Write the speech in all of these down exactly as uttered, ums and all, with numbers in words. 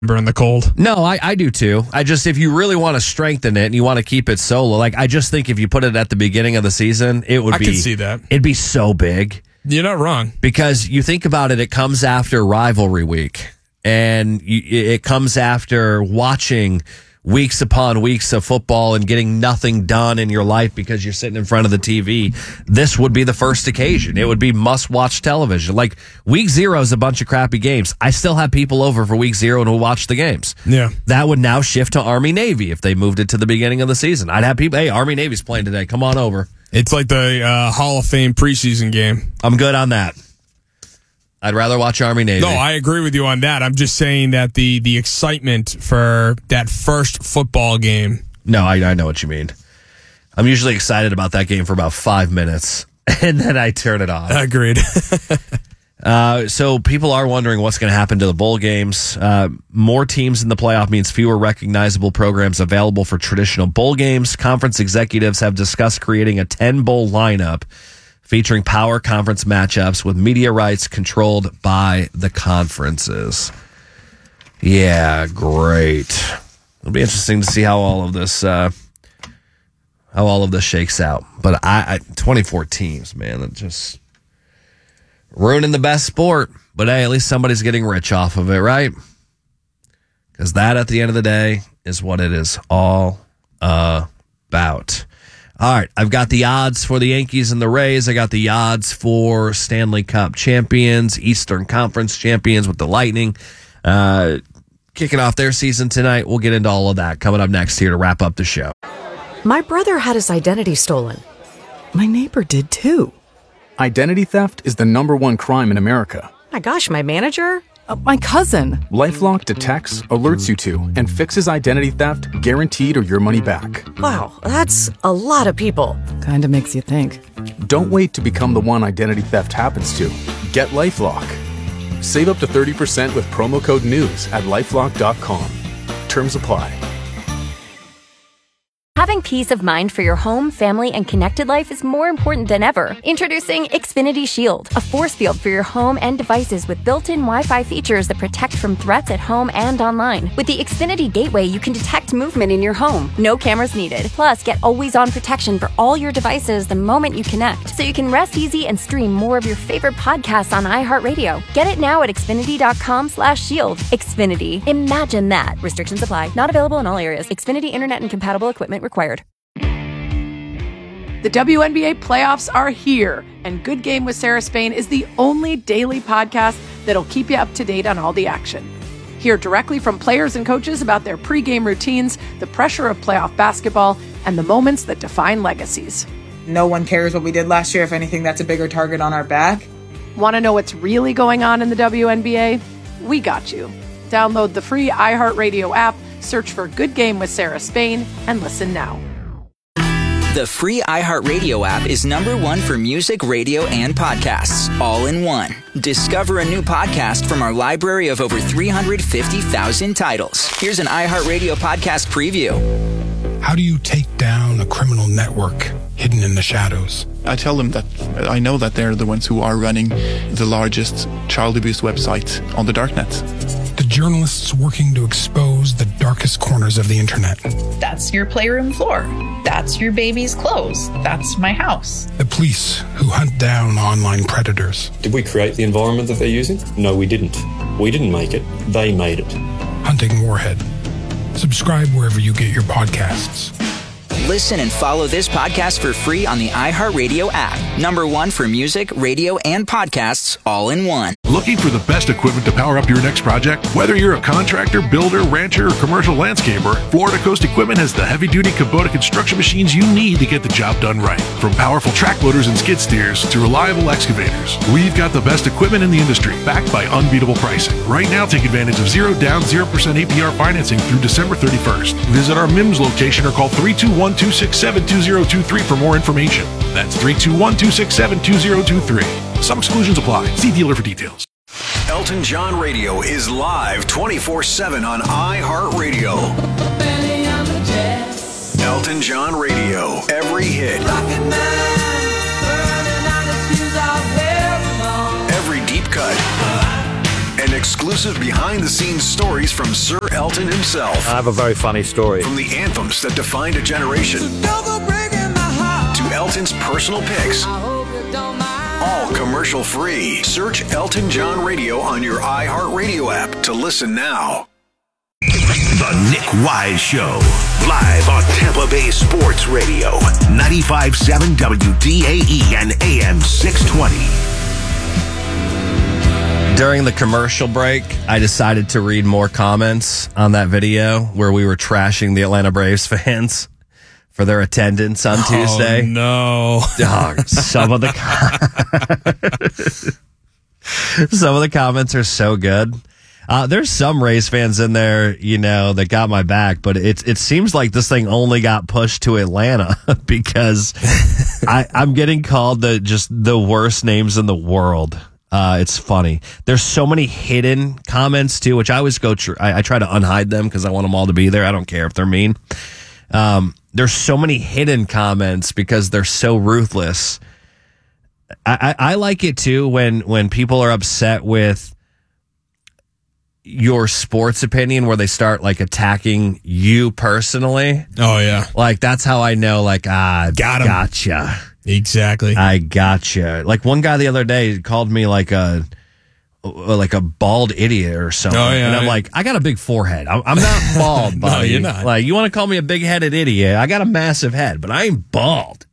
in the cold. No, I, I do too. I just, if you really want to strengthen it and you want to keep it solo, like I just think if you put it at the beginning of the season, it would I be. I can see that. It'd be so big. You're not wrong. Because you think about it, it comes after rivalry week, and you, it comes after watching weeks upon weeks of football and getting nothing done in your life because you're sitting in front of the T V. This would be the first occasion. It would be must-watch television. Like, week zero is a bunch of crappy games. I still have people over for week zero and who watch the games. Yeah. That would now shift to Army-Navy if they moved it to the beginning of the season. I'd have people, hey, Army-Navy's playing today. Come on over. It's like the uh, Hall of Fame preseason game. I'm good on that. I'd rather watch Army-Navy. No, I agree with you on that. I'm just saying that the the excitement for that first football game. No, I, I know what you mean. I'm usually excited about that game for about five minutes, and then I turn it off. Agreed. uh, so people are wondering what's going to happen to the bowl games. Uh, more teams in the playoff means fewer recognizable programs available for traditional bowl games. Conference executives have discussed creating a ten-bowl lineup featuring power conference matchups with media rights controlled by the conferences. Yeah, great. It'll be interesting to see how all of this uh, how all of this shakes out. But I, I twenty-four teams, man, that just ruining the best sport. But hey, at least somebody's getting rich off of it, right? Because that, at the end of the day, is what it is all about. All right, I've got the odds for the Yankees and the Rays. I got the odds for Stanley Cup champions, Eastern Conference champions with the Lightning. Uh, kicking off their season tonight. We'll get into all of that coming up next here to wrap up the show. My brother had his identity stolen. My neighbor did too. Identity theft is the number one crime in America. My gosh, my manager? Uh, my cousin. LifeLock detects, alerts you to, and fixes identity theft guaranteed or your money back. Wow, that's a lot of people. Kinda makes you think. Don't wait to become the one identity theft happens to. Get LifeLock. Save up to thirty percent with promo code NEWS at LifeLock dot com. Terms apply. Having peace of mind for your home, family, and connected life is more important than ever. Introducing Xfinity Shield, a force field for your home and devices with built-in Wi-Fi features that protect from threats at home and online. With the Xfinity Gateway, you can detect movement in your home. No cameras needed. Plus, get always-on protection for all your devices the moment you connect, so you can rest easy and stream more of your favorite podcasts on iHeartRadio. Get it now at Xfinity dot com slash shield. Xfinity. Imagine that. Restrictions apply. Not available in all areas. Xfinity Internet and compatible equipment required. The W N B A playoffs are here, and Good Game with Sarah Spain is the only daily podcast that'll keep you up to date on all the action. Hear directly from players and coaches about their pregame routines, the pressure of playoff basketball, and the moments that define legacies. No one cares what we did last year. If anything, that's a bigger target on our back. Want to know what's really going on in the W N B A? We got you. Download the free iHeartRadio app, search for Good Game with Sarah Spain, and listen now. The free iHeartRadio app is number one for music, radio, and podcasts, all in one. Discover a new podcast from our library of over three hundred fifty thousand titles. Here's an iHeartRadio podcast preview. How do you take down a criminal network hidden in the shadows? I tell them that I know that they're the ones who are running the largest child abuse website on the darknet. The journalists working to expose the darkest corners of the internet. That's your playroom floor. That's your baby's clothes. That's my house. The police who hunt down online predators. Did we create the environment that they're using? No, we didn't. We didn't make it. They made it. Hunting Warhead. Subscribe wherever you get your podcasts. Listen and follow this podcast for free on the iHeartRadio app. Number one for music, radio, and podcasts, all in one. Looking for the best equipment to power up your next project? Whether you're a contractor, builder, rancher, or commercial landscaper, Florida Coast Equipment has the heavy-duty Kubota construction machines you need to get the job done right. From powerful track loaders and skid steers to reliable excavators, we've got the best equipment in the industry, backed by unbeatable pricing. Right now, take advantage of zero down, zero percent A P R financing through December thirty-first. Visit our M I M S location or call three two one, two six seven, two zero two three for more information. That's three two one, two six seven, two zero two three. Some exclusions apply. See dealer for details. Elton John Radio is live twenty-four seven on iHeartRadio. Elton John Radio. Every hit. Every deep cut. And and exclusive behind-the-scenes stories from Sir Elton himself. I have a very funny story. From the anthems that defined a generation to Elton's personal picks. All commercial-free. Search Elton John Radio on your iHeartRadio app to listen now. The Nick Wise Show, live on Tampa Bay Sports Radio, ninety-five point seven W D A E and A M six twenty. During the commercial break, I decided to read more comments on that video where we were trashing the Atlanta Braves fans for their attendance on Tuesday. Oh, no. Dog, some of the some of the comments are so good. Uh, there's some Rays fans in there, you know, that got my back, but it it seems like this thing only got pushed to Atlanta because I, I'm getting called the just the worst names in the world. Uh, it's funny. There's so many hidden comments too, which I always go. Tr- I, I try to unhide them because I want them all to be there. I don't care if they're mean. Um, there's so many hidden comments because they're so ruthless. I, I, I like it too when when people are upset with your sports opinion where they start like attacking you personally. Oh yeah. Like that's how I know like, ah, Got him. Gotcha. Exactly. I gotcha. Like one guy the other day called me like a, like a bald idiot or something. Oh, yeah, and I'm yeah. like, I got a big forehead. I'm, I'm not bald, buddy. No, you're not. Like you want to call me a big headed idiot. I got a massive head, but I ain't bald.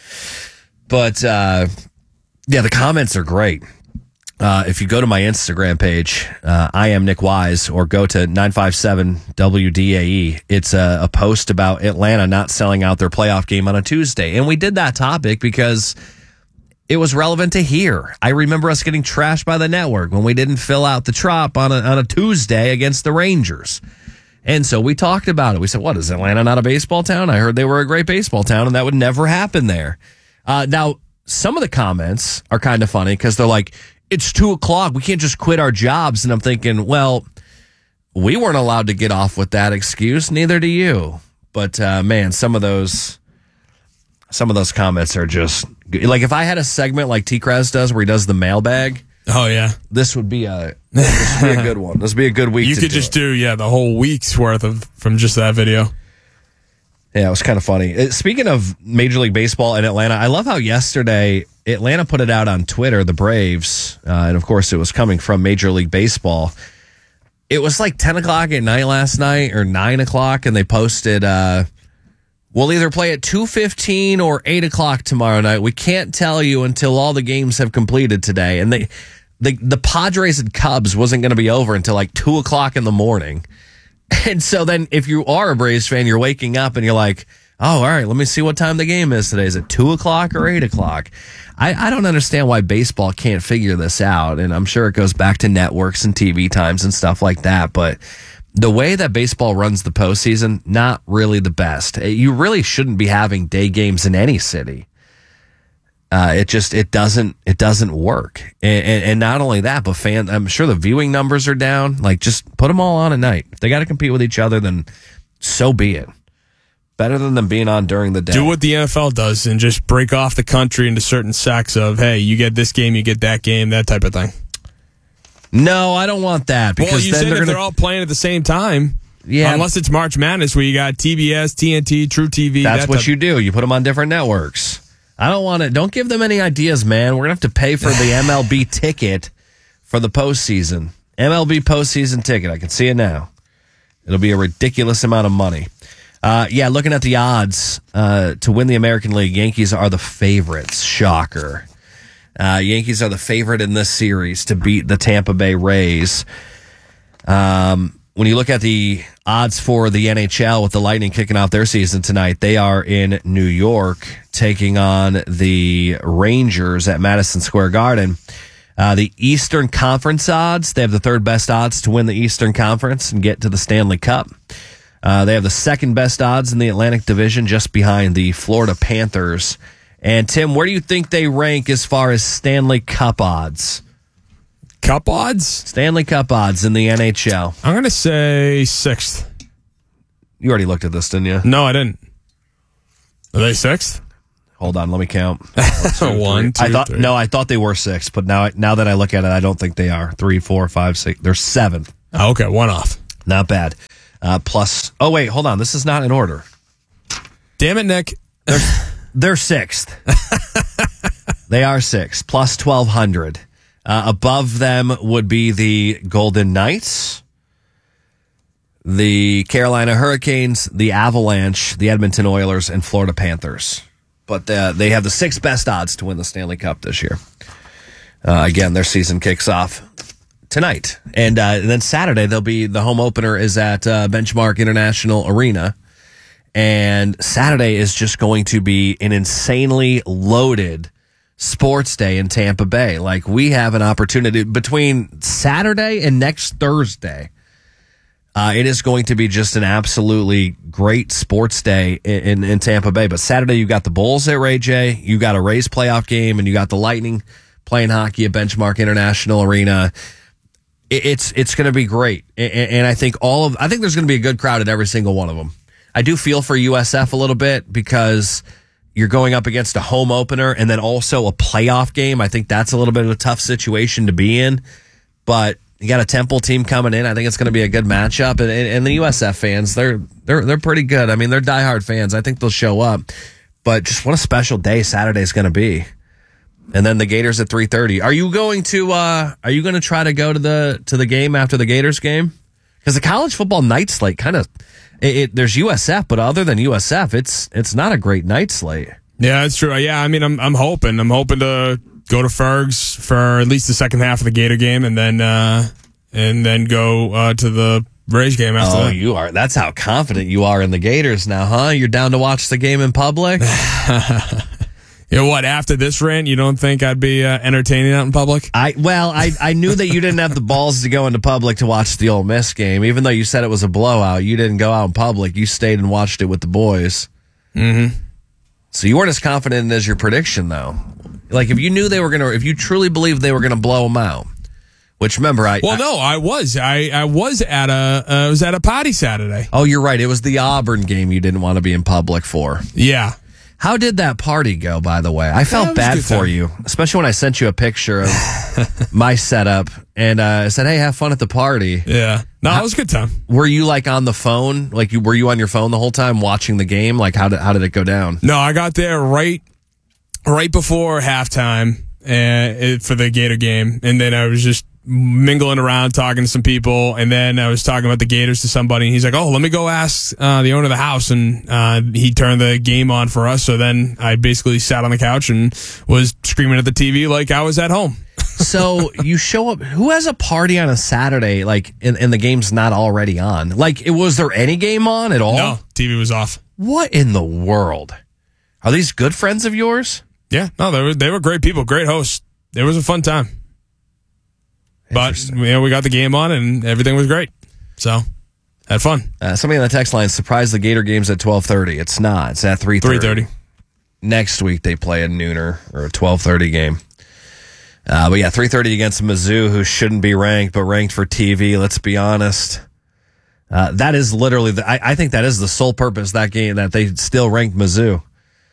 But, uh, yeah, the comments are great. Uh, if you go to my Instagram page, uh, I am Nick Wise, or go to nine five seven W D A E, it's a, a post about Atlanta not selling out their playoff game on a Tuesday. And we did that topic because it was relevant to here. I remember us getting trashed by the network when we didn't fill out the Trop on a, on a Tuesday against the Rangers. And so we talked about it. We said, what, is Atlanta not a baseball town? I heard they were a great baseball town, and that would never happen there. Uh, now, some of the comments are kind of funny because they're like, it's two o'clock. We can't just quit our jobs. And I'm thinking, well, we weren't allowed to get off with that excuse. Neither do you. But, uh, man, some of those, some of those comments are just like, if I had a segment like T-Krez does where he does the mailbag. Oh yeah. This would be a, this would be a good one. This would be a good week. You to could do just it. do, yeah, the whole week's worth of from just that video. Yeah, it was kind of funny. Uh, Speaking of Major League Baseball in Atlanta, I love how yesterday Atlanta put it out on Twitter, the Braves, uh, and of course it was coming from Major League Baseball. It was like ten o'clock at night last night or nine o'clock, and they posted, uh, we'll either play at two fifteen or eight o'clock tomorrow night. We can't tell you until all the games have completed today. And they, they the Padres and Cubs wasn't going to be over until like two o'clock in the morning. And so then if you are a Braves fan, you're waking up and you're like, oh, all right, let me see what time the game is today. Is it two o'clock or eight o'clock? I, I don't understand why baseball can't figure this out. And I'm sure it goes back to networks and T V times and stuff like that. But the way that baseball runs the postseason, not really the best. You really shouldn't be having day games in any city. Uh, it just, it doesn't, it doesn't work. And, and, and not only that, but fan, I'm sure the viewing numbers are down. Like, just put them all on at night. If they got to compete with each other, then so be it. Better than them being on during the day. Do what the N F L does and just break off the country into certain sacks of, hey, you get this game, you get that game, that type of thing. No, I don't want that. Because well, you then said they're if gonna, they're all playing at the same time. Yeah. Unless it's March Madness where you got T B S, T N T, True T V. That's that what type- you do. You put them on different networks. I don't want to. Don't give them any ideas, man. We're going to have to pay for the M L B ticket for the postseason. M L B postseason ticket. I can see it now. It'll be a ridiculous amount of money. Uh, yeah, looking at the odds uh, to win the American League, Yankees are the favorites. Shocker. Uh, Yankees are the favorite in this series to beat the Tampa Bay Rays. Um, when you look at the odds for the N H L with the Lightning kicking off their season tonight, they are in New York taking on the Rangers at Madison Square Garden. Uh, the Eastern Conference odds, they have the third best odds to win the Eastern Conference and get to the Stanley Cup. Uh, they have the second best odds in the Atlantic Division, just behind the Florida Panthers. And Tim, where do you think they rank as far as Stanley Cup odds? Cup odds? Stanley Cup odds in the N H L. I'm going to say sixth. You already looked at this, didn't you? No, I didn't. Are they sixth? Hold on, let me count. One, One two, I thought three. no, I thought they were six, but now now that I look at it, I don't think they are. Three, four, five, six. They're seventh. Oh, okay, one off. Not bad. Uh, plus, oh wait, hold on. This is not in order. Damn it, Nick. They're, they're sixth. They are sixth, plus twelve hundred. Uh, above them would be the Golden Knights, the Carolina Hurricanes, the Avalanche, the Edmonton Oilers, and Florida Panthers. But uh, they have the sixth best odds to win the Stanley Cup this year. Uh, again, their season kicks off tonight. And, uh, and then Saturday, they'll be the home opener is at uh, Benchmark International Arena. And Saturday is just going to be an insanely loaded sports day in Tampa Bay. Like, we have an opportunity between Saturday and next Thursday. Uh, it is going to be just an absolutely great sports day in, in, in Tampa Bay. But Saturday, you got the Bulls at Ray J, you got a Rays playoff game, and you got the Lightning playing hockey at Benchmark International Arena. It, it's it's going to be great, and, and I think all of I think there's going to be a good crowd at every single one of them. I do feel for U S F a little bit because you're going up against a home opener and then also a playoff game. I think that's a little bit of a tough situation to be in, but you got a Temple team coming in. I think it's going to be a good matchup, and, and the U S F fans, they're they're they're pretty good. I mean, they're diehard fans. I think they'll show up. But just what a special day Saturday is going to be. And then the Gators at three thirty. Are you going to uh, Are you going to try to go to the to the game after the Gators game? Because the college football night slate kind of it, it. There's U S F, but other than U S F, it's it's not a great night slate. Yeah, it's true. Yeah, I mean, I'm I'm hoping I'm hoping to go to Ferg's for at least the second half of the Gator game, and then uh, and then go uh, to the Rays game after oh, that. you are. That's how confident you are in the Gators now, huh? You're down to watch the game in public? You know what? After this rant, you don't think I'd be uh, entertaining out in public? I Well, I, I knew that you didn't have the balls to go into public to watch the Ole Miss game. Even though you said it was a blowout, you didn't go out in public. You stayed and watched it with the boys. Mm-hmm. So you weren't as confident as your prediction, though. Like, if you knew they were going to, if you truly believed they were going to blow them out, which remember, I. Well, I, no, I was. I, I was at a, uh, I was at a party Saturday. Oh, you're right. It was the Auburn game you didn't want to be in public for. Yeah. How did that party go, by the way? I felt bad for you, especially when I sent you a picture of my setup and uh, I said, hey, have fun at the party. Yeah. No, it was a good time. Were you like on the phone? Like, you were you on your phone the whole time watching the game? Like, how did, how did it go down? No, I got there right right before halftime uh, for the Gator game, and then I was just mingling around talking to some people, and then I was talking about the Gators to somebody, and he's like, oh, let me go ask uh, the owner of the house, and uh, he turned the game on for us. So then I basically sat on the couch and was screaming at the T V like I was at home. So you show up, who has a party on a Saturday, like, and, and the game's not already on? Like, it, was there any game on at all? No, T V was off. What in the world? Are these good friends of yours? Yeah, no, they were, they were great people, great hosts. It was a fun time. But, you know, we got the game on and everything was great. So, had fun. Uh, somebody on the text line surprised the Gator game's at twelve thirty. It's not. It's at three thirty. three thirty. Next week they play a nooner or a twelve thirty game. Uh, but yeah, three thirty against Mizzou, who shouldn't be ranked, but ranked for T V. Let's be honest. Uh, that is literally, the, I, I think that is the sole purpose that game, that they still ranked Mizzou,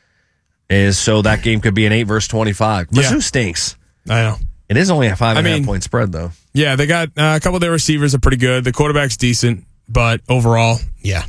is so that game could be an eight versus twenty-five. Mizzou Yeah. stinks. I know. It is only a five and I a half mean, point spread, though. Yeah, they got uh, a couple of their receivers are pretty good. The quarterback's decent, but overall, yeah.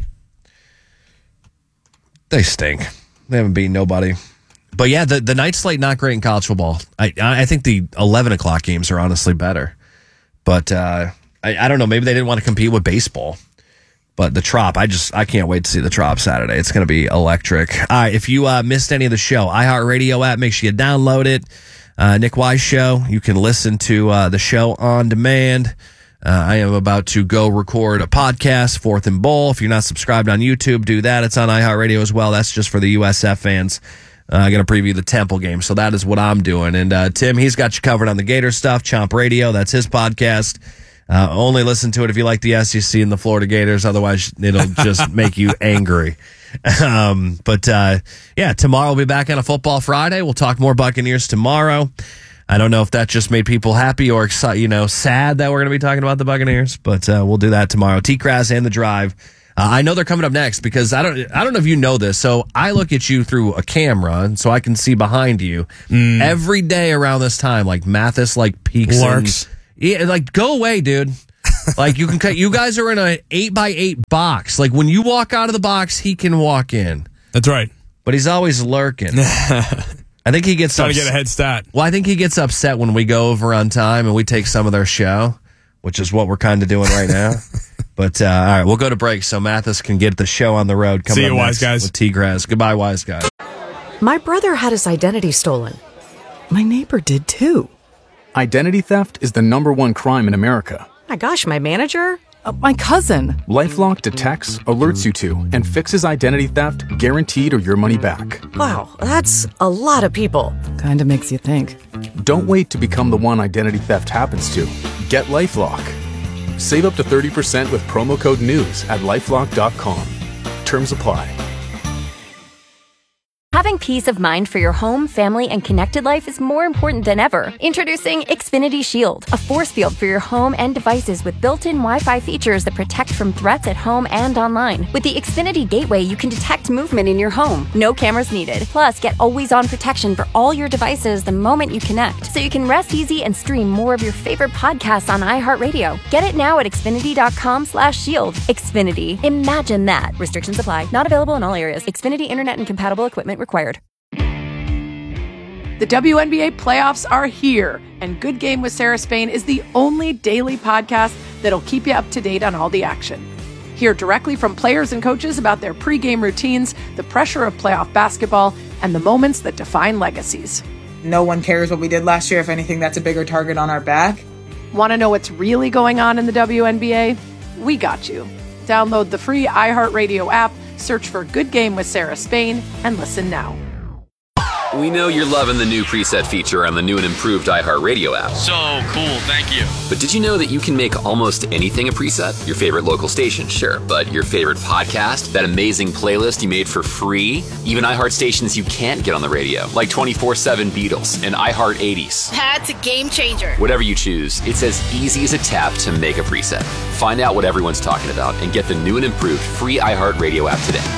They stink. They haven't beaten nobody. But yeah, the, the night slate, not great in college football. I I think the eleven o'clock games are honestly better. But uh, I, I don't know. Maybe they didn't want to compete with baseball. But the Trop, I just, I can't wait to see the Trop Saturday. It's going to be electric. All right, if you uh, missed any of the show, iHeartRadio app, make sure you download it. Uh, Nick Wise Show. You can listen to uh, the show on demand. Uh, I am about to go record a podcast, Fourth and Bowl. If you're not subscribed on YouTube, do that. It's on iHeartRadio as well. That's just for the U S F fans. Uh, I'm going to preview the Temple game, so that is what I'm doing. And uh, Tim, he's got you covered on the Gator stuff, Chomp Radio. That's his podcast. Uh, only listen to it if you like the S E C and the Florida Gators. Otherwise, it'll just make you angry. Um, but, uh, yeah, tomorrow we'll be back on a Football Friday. We'll talk more Buccaneers tomorrow. I don't know if that just made people happy or excited, you know, sad that we're going to be talking about the Buccaneers, but, uh, we'll do that tomorrow. T-Kraz and The Drive Uh, I know they're coming up next because I don't I don't know if you know this. So I look at you through a camera, and so I can see behind you mm. every day around this time. Like Mathis, like peeks Lurks. in. Yeah, like go away, dude. Like you can cut. You guys are in a eight by eight box. Like when you walk out of the box, he can walk in. That's right. But he's always lurking. I think he gets trying ups- to get a head start. Well, I think he gets upset when we go over on time and we take some of their show, which is what we're kind of doing right now. But, uh, all right, we'll go to break so Mathis can get the show on the road. Coming See you, up wise guys. With T-Graz. Goodbye, wise guy. My brother had his identity stolen. My neighbor did too. Identity theft is the number one crime in America. My gosh, my manager? Uh, my cousin. LifeLock detects, alerts you to, and fixes identity theft guaranteed or your money back. Wow, that's a lot of people. Kinda makes you think. Don't wait to become the one identity theft happens to. Get LifeLock. Save up to thirty percent with promo code NEWS at lifelock dot com. Terms apply. Having peace of mind for your home, family, and connected life is more important than ever. Introducing Xfinity Shield, a force field for your home and devices with built-in Wi-Fi features that protect from threats at home and online. With the Xfinity Gateway, you can detect movement in your home. No cameras needed. Plus, get always-on protection for all your devices the moment you connect, so you can rest easy and stream more of your favorite podcasts on iHeartRadio. Get it now at xfinity dot com slash shield. Xfinity. Imagine that. Restrictions apply. Not available in all areas. Xfinity Internet and compatible equipment required. The W N B A playoffs are here, and Good Game with Sarah Spain is the only daily podcast that'll keep you up to date on all the action. Hear directly from players and coaches about their pregame routines, the pressure of playoff basketball, and the moments that define legacies. No one cares what we did last year. If anything, that's a bigger target on our back. Want to know what's really going on in the W N B A? We got you. Download the free iHeartRadio app, search for Good Game with Sarah Spain, and listen now. We know you're loving the new preset feature on the new and improved iHeartRadio app. So cool, thank you. But did you know that you can make almost anything a preset? Your favorite local station, sure, but your favorite podcast, that amazing playlist you made for free, even iHeart stations you can't get on the radio, like twenty-four seven Beatles and iHeart eighties. That's a game changer. Whatever you choose, it's as easy as a tap to make a preset. Find out what everyone's talking about and get the new and improved free iHeartRadio app today.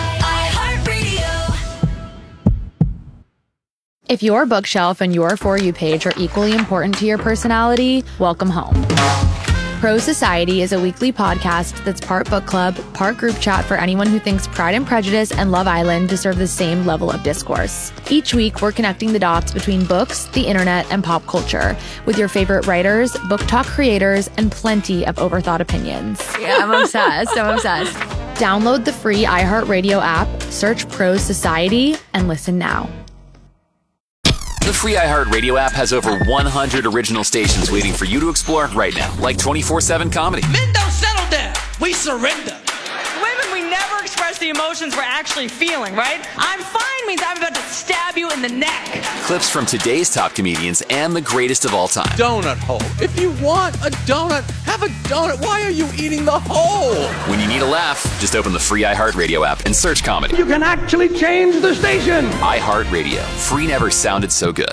If your bookshelf and your For You page are equally important to your personality, welcome home. Pro Society is a weekly podcast that's part book club, part group chat for anyone who thinks Pride and Prejudice and Love Island deserve the same level of discourse. Each week, we're connecting the dots between books, the internet, and pop culture with your favorite writers, book talk creators, and plenty of overthought opinions. Yeah, I'm obsessed. I'm obsessed. Download the free iHeartRadio app, search Pro Society, and listen now. The free iHeartRadio app has over one hundred original stations waiting for you to explore right now, like twenty-four seven Comedy. Men don't settle down. We surrender. Women, we never express the emotions we're actually feeling, right? I'm fine means I'm about to stab you in the neck. Clips from today's top comedians and the greatest of all time. Donut hole. If you want a donut, have a donut. Why are you eating the hole? When you need a laugh, just open the free iHeartRadio app and search comedy. You can actually change the station. iHeartRadio. Free never sounded so good.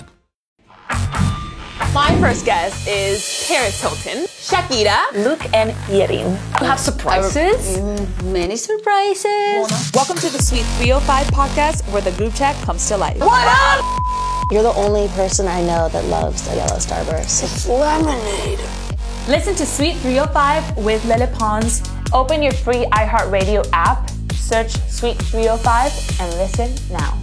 My first guest is Paris Hilton, Shakira, Luke, and Yerin. You have surprises? Mm, many surprises. Welcome to the Sweet three oh five podcast, where the group chat comes to life. What up? You're the only person I know that loves the yellow starburst. It's lemonade. Listen to Sweet three oh five with Lele Pons. Open your free iHeartRadio app, search Sweet three oh five, and listen now.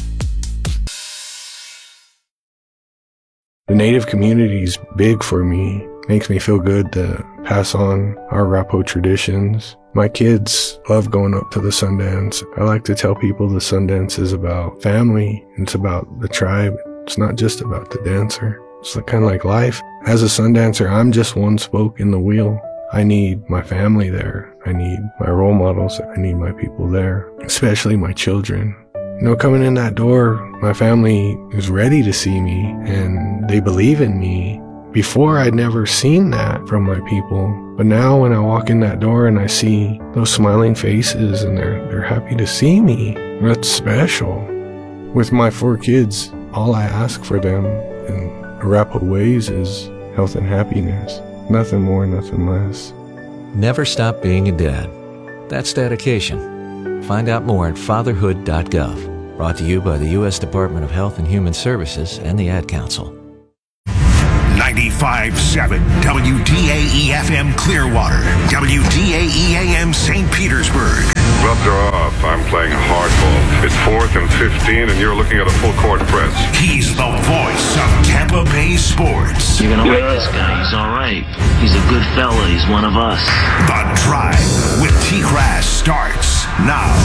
The Native community is big for me. Makes me feel good to pass on our Rapo traditions. My kids love going up to the Sundance. I like to tell people the Sundance is about family. It's about the tribe. It's not just about the dancer. It's kind of like life. As a Sundancer, I'm just one spoke in the wheel. I need my family there. I need my role models. I need my people there, especially my children. You know, coming in that door, my family is ready to see me and they believe in me. Before, I'd never seen that from my people. But now when I walk in that door and I see those smiling faces and they're, they're happy to see me, that's special. With my four kids, all I ask for them in Arapaho ways is health and happiness. Nothing more, nothing less. Never stop being a dad. That's dedication. Find out more at fatherhood dot gov. Brought to you by the U S Department of Health and Human Services and the Ad Council. ninety-five point seven W D A E F M Clearwater, W D A E A M Saint Petersburg. Gloves are off. I'm playing hardball. It's fourth and fifteen, and you're looking at a full court press. He's the voice of Tampa Bay sports. You're gonna like this guy. He's all right. He's a good fella. He's one of us. The Drive with T-Crash starts now.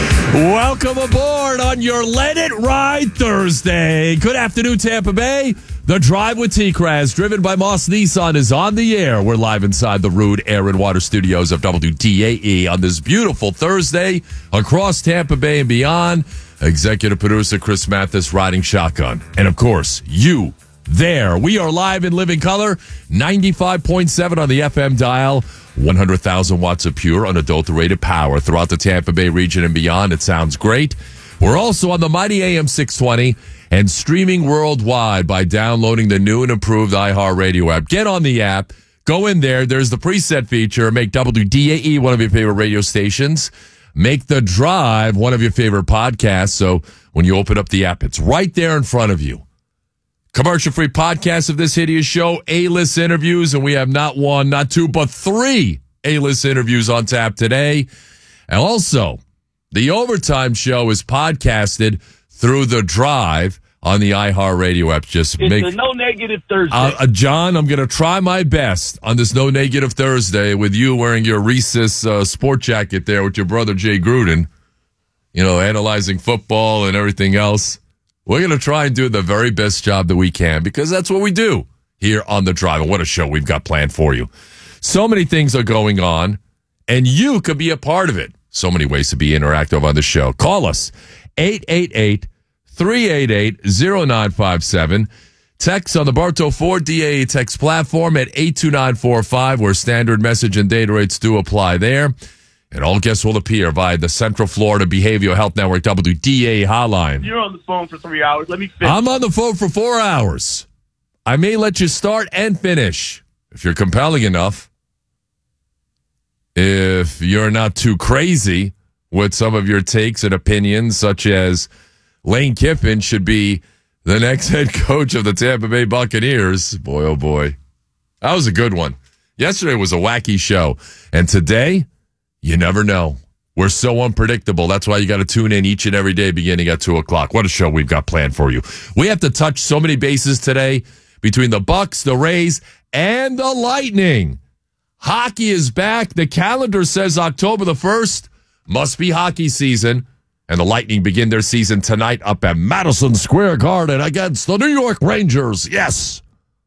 Welcome aboard on your Let It Ride Thursday. Good afternoon, Tampa Bay. The Drive with T-Crash, driven by Moss Nissan, is on the air. We're live inside the Rude Air and Water Studios of W D A E on this beautiful Thursday across Tampa Bay and beyond. Executive producer Chris Mathis riding shotgun. And, of course, you there. We are live in living color, ninety-five point seven on the F M dial, one hundred thousand watts of pure, unadulterated power throughout the Tampa Bay region and beyond. It sounds great. We're also on the mighty A M six twenty and streaming worldwide by downloading the new and improved iHeartRadio app. Get on the app. Go in there. There's the preset feature. Make W D A E one of your favorite radio stations. Make The Drive one of your favorite podcasts. So when you open up the app, it's right there in front of you. Commercial-free podcast of this hideous show, A-list interviews, and we have not one, not two, but three A-list interviews on tap today. And also, the Overtime Show is podcasted through The Drive on the iHeartRadio app. Just it's make a no negative Thursday. Uh, uh, John, I'm going to try my best on this no negative Thursday with you wearing your Reese's uh, sport jacket there with your brother Jay Gruden, you know, analyzing football and everything else. We're going to try and do the very best job that we can because that's what we do here on The Drive. And what a show we've got planned for you. So many things are going on, and you could be a part of it. So many ways to be interactive on the show. Call us, eight eight eight, three eight eight, zero nine five seven. Text on the Bartow Ford D A E text platform at eight two nine four five, where standard message and data rates do apply there. And all guests will appear via the Central Florida Behavioral Health Network W D A E hotline. You're on the phone for three hours. Let me finish. I'm on the phone for four hours. I may let you start and finish if you're compelling enough. If you're not too crazy with some of your takes and opinions, such as Lane Kiffin should be the next head coach of the Tampa Bay Buccaneers. Boy, oh boy. That was a good one. Yesterday was a wacky show. And today, you never know. We're so unpredictable. That's why you got to tune in each and every day beginning at two o'clock. What a show we've got planned for you. We have to touch so many bases today between the Bucs, the Rays, and the Lightning. Hockey is back. The calendar says October the first must be hockey season. And the Lightning begin their season tonight up at Madison Square Garden against the New York Rangers. Yes.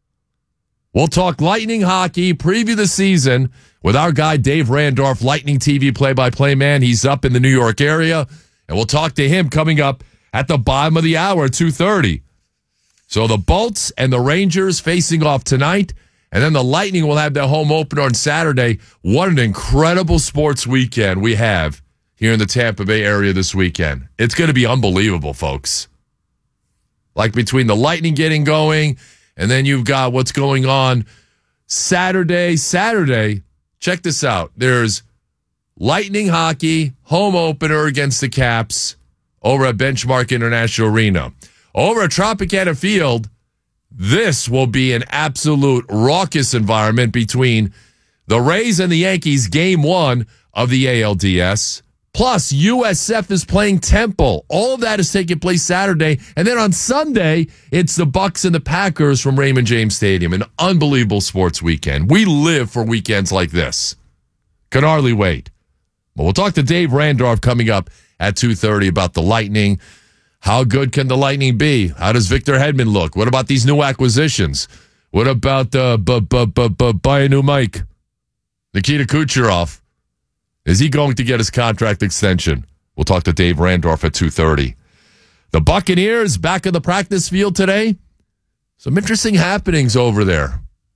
We'll talk Lightning hockey, preview the season with our guy Dave Randorf, Lightning T V play-by-play man. He's up in the New York area. And we'll talk to him coming up at the bottom of the hour, two thirty. So the Bolts and the Rangers facing off tonight. And then the Lightning will have their home opener on Saturday. What an incredible sports weekend we have here in the Tampa Bay area this weekend. It's going to be unbelievable, folks. Like between the Lightning getting going, and then you've got what's going on Saturday. Saturday, check this out. There's Lightning hockey, home opener against the Caps over at Benchmark International Arena. Over at Tropicana Field, this will be an absolute raucous environment between the Rays and the Yankees, game one of the A L D S. Plus, U S F is playing Temple. All of that is taking place Saturday. And then on Sunday, it's the Bucs and the Packers from Raymond James Stadium. An unbelievable sports weekend. We live for weekends like this. Can hardly wait. But we'll talk to Dave Randorf coming up at two thirty about the Lightning. How good can the Lightning be? How does Victor Hedman look? What about these new acquisitions? What about uh, bu- bu- bu- bu- buy a new mic? Nikita Kucherov. Is he going to get his contract extension? We'll talk to Dave Randorf at two thirty. The Buccaneers back in the practice field today. Some interesting happenings over there.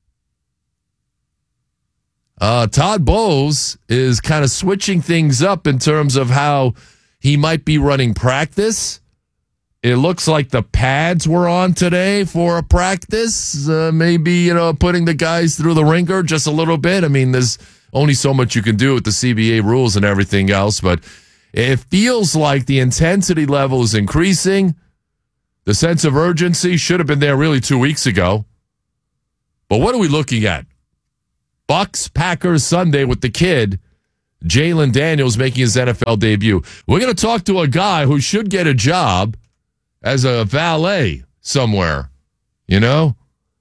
Uh, Todd Bowles is kind of switching things up in terms of how he might be running practice. It looks like the pads were on today for a practice. Uh, maybe, you know, putting the guys through the ringer just a little bit. I mean, there's only so much you can do with the C B A rules and everything else, but It feels like the intensity level is increasing. The sense of urgency should have been there really two weeks ago. But what are we looking at? Bucks, Packers Sunday with the kid, Jalen Daniels making his N F L debut. We're going to talk to a guy who should get a job as a valet somewhere, you know?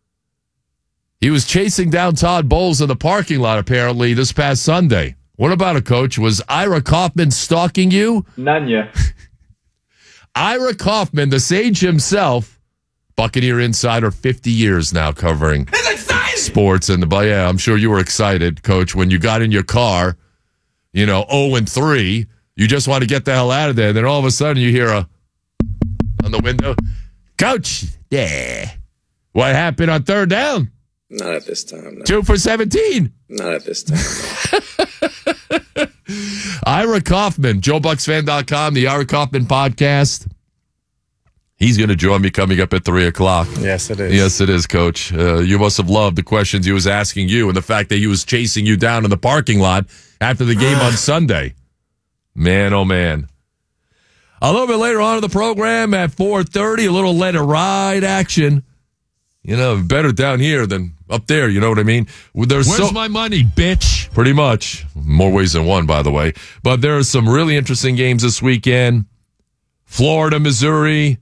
He was chasing down Todd Bowles in the parking lot, apparently, this past Sunday. What about it, Coach? Was Ira Kaufman stalking you? None yet. Ira Kaufman, the sage himself, Buccaneer insider, fifty years now covering sports. And the, yeah, I'm sure you were excited, Coach, when you got in your car, you know, oh and three. You just want to get the hell out of there. Then all of a sudden you hear a on the window, Coach, yeah. What happened on third down? Not at this time. No. Two for seventeen. Not at this time. No. Ira Kaufman, Joe Bucks Fan dot com, the Ira Kaufman podcast. He's going to join me coming up at three o'clock. Yes, it is. Yes, it is, Coach. Uh, you must have loved the questions he was asking you and the fact that he was chasing you down in the parking lot after the game on Sunday. Man, oh, man. A little bit later on in the program at four thirty, a little Let It Ride action. You know, better down here than up there, you know what I mean? There's Where's so, my money, bitch? Pretty much. More ways than one, by the way. But there are some really interesting games this weekend. Florida, Missouri.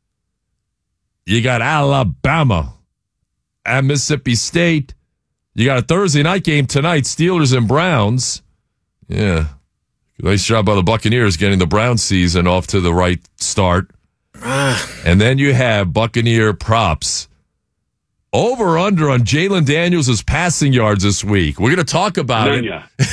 You got Alabama at Mississippi State. You got a Thursday night game tonight, Steelers and Browns. Yeah. Nice job by the Buccaneers getting the Browns season off to the right start. And then you have Buccaneer props. Over under on Jalen Daniels' passing yards this week. We're going to talk about None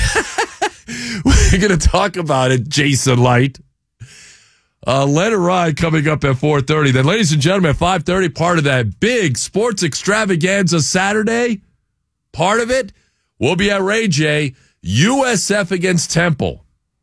it. We're going to talk about it, Jason Light. Uh, Let It Ride coming up at four thirty. Then, ladies and gentlemen, at five thirty, part of that big sports extravaganza Saturday, part of it, we'll be at Ray J, U S F against Temple.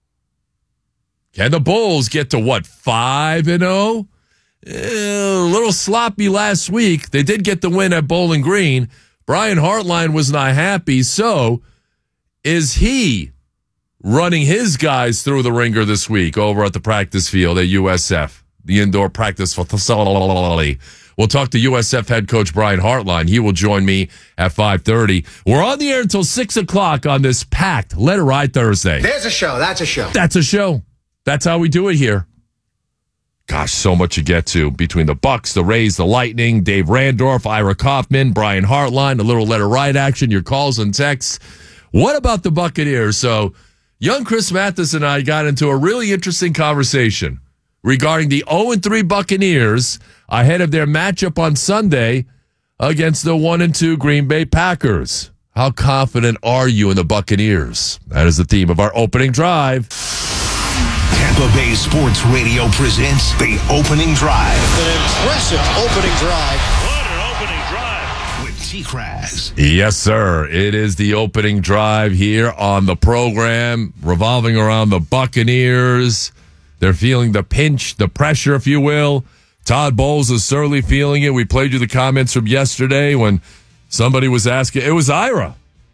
Can the Bulls get to, what, five and oh? A little sloppy last week. They did get the win at Bowling Green. Brian Hartline was not happy. So, is he running his guys through the ringer this week over at the practice field at U S F, the indoor practice facility? We'll talk to U S F head coach Brian Hartline. He will join me at five thirty. We're on the air until six o'clock on this packed Let It Ride Thursday. There's a show. That's a show. That's a show. That's how we do it here. Gosh, so much to get to between the Bucks, the Rays, the Lightning, Dave Randorf, Ira Kaufman, Brian Hartline, a little Let It Ride action, your calls and texts. What about the Buccaneers? So, young Chris Mathis and I got into a really interesting conversation regarding the oh and three Buccaneers ahead of their matchup on Sunday against the one and two Green Bay Packers. How confident are you in the Buccaneers? That is the theme of our opening drive. Tampa Bay Sports Radio presents The Opening Drive. An impressive opening drive. What an opening drive with T-Kraz. Yes, sir. It is the opening drive here on the program, revolving around the Buccaneers. They're feeling the pinch, the pressure, if you will. Todd Bowles is certainly feeling it. We played you the comments from yesterday when somebody was asking. It was Ira.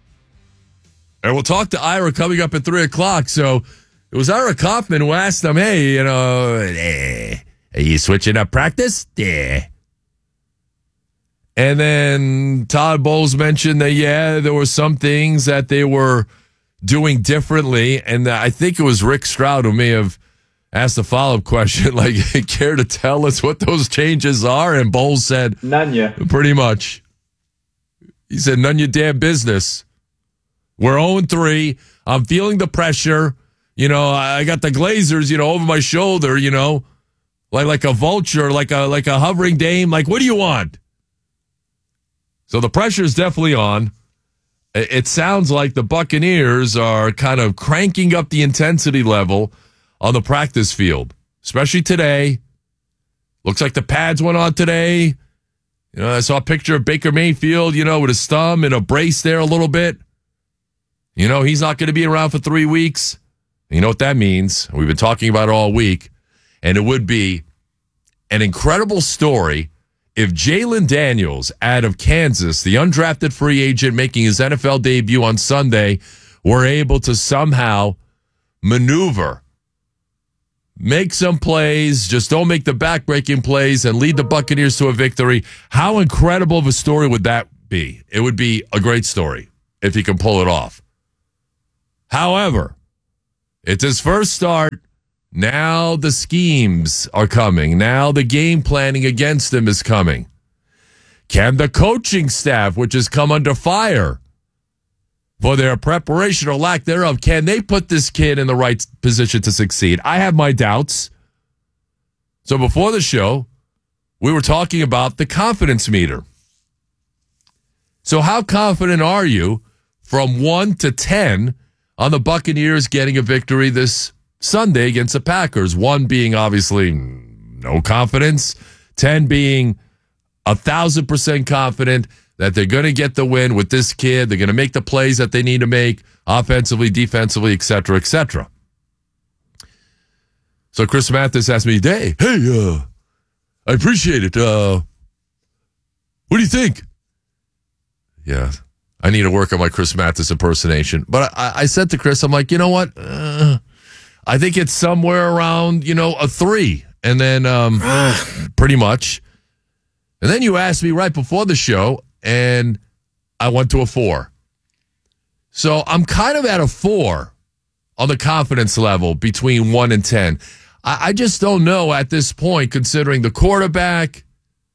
And we'll talk to Ira coming up at three o'clock. So it was Ira Kaufman who asked him, hey, you know, eh, are you switching up practice? Yeah. And then Todd Bowles mentioned that, yeah, there were some things that they were doing differently. And I think it was Rick Stroud who may have asked a follow-up question, like, care to tell us what those changes are? And Bowles said, none yet. Pretty much. He said, none your damn business. We're oh and three. I'm feeling the pressure. You know, I got the Glazers, you know, over my shoulder, you know, like like a vulture, like a like a hovering dame. Like, what do you want? So the pressure is definitely on. It sounds like the Buccaneers are kind of cranking up the intensity level on the practice field, especially today. Looks like the pads went on today. You know, I saw a picture of Baker Mayfield, you know, with his thumb in a brace there a little bit. You know, he's not going to be around for three weeks. You know what that means? We've been talking about it all week. And it would be an incredible story if Jalen Daniels out of Kansas, the undrafted free agent making his N F L debut on Sunday, were able to somehow maneuver make some plays, just don't make the back-breaking plays and lead the Buccaneers to a victory. How incredible of a story would that be? It would be a great story if he can pull it off. However, it's his first start. Now the schemes are coming. Now the game planning against him is coming. Can the coaching staff, which has come under fire for their preparation or lack thereof, can they put this kid in the right position to succeed? I have my doubts. So before the show, we were talking about the confidence meter. So how confident are you from one to ten on the Buccaneers getting a victory this Sunday against the Packers? One being obviously no confidence, ten being a thousand percent confident that they're going to get the win with this kid. They're going to make the plays that they need to make offensively, defensively, et cetera, et cetera. So Chris Mathis asked me, hey, hey, uh, I appreciate it. Uh, what do you think? Yeah, I need to work on my Chris Mathis impersonation. But I, I said to Chris, I'm like, you know what? Uh, I think it's somewhere around, you know, a three. And then um, pretty much. And then you asked me right before the show, and I went to a four. So I'm kind of at a four on the confidence level between one and ten. I, I just don't know at this point, considering the quarterback.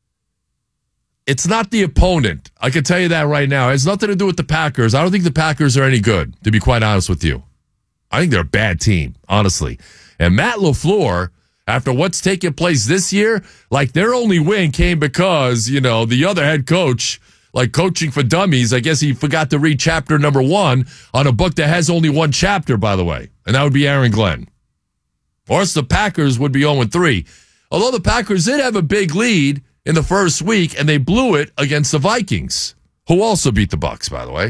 It's not the opponent. I can tell you that right now. It has nothing to do with the Packers. I don't think the Packers are any good, to be quite honest with you. I think they're a bad team, honestly. And Matt LaFleur, after what's taken place this year, like their only win came because, you know, the other head coach, like Coaching for Dummies, I guess he forgot to read chapter number one on a book that has only one chapter, by the way. And that would be Aaron Glenn. Or else the Packers would be oh and three. Although the Packers did have a big lead in the first week, and they blew it against the Vikings, who also beat the Bucs, by the way.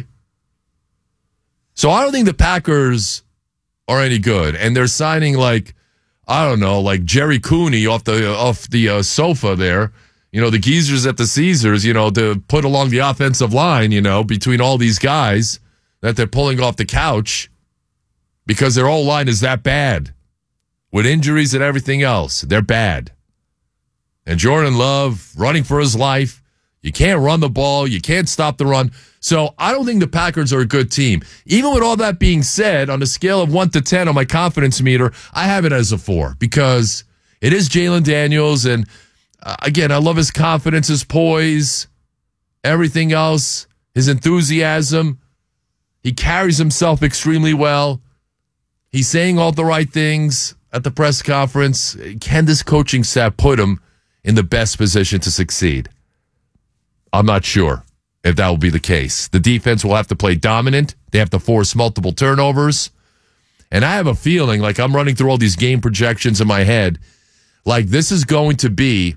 So I don't think the Packers are any good. And they're signing like, I don't know, like Jerry Cooney off the off the uh, sofa there. You know, the geezers at the Caesars, you know, to put along the offensive line, you know, between all these guys that they're pulling off the couch because their whole line is that bad. With injuries and everything else, they're bad. And Jordan Love running for his life. You can't run the ball. You can't stop the run. So I don't think the Packers are a good team. Even with all that being said, on a scale of one to ten on my confidence meter, I have it as a four because it is Jalen Daniels. And uh, again, I love his confidence, his poise, everything else, his enthusiasm. He carries himself extremely well. He's saying all the right things at the press conference. Can this coaching staff put him in the best position to succeed? I'm not sure if that will be the case. The defense will have to play dominant. They have to force multiple turnovers. And I have a feeling, like I'm running through all these game projections in my head, like this is going to be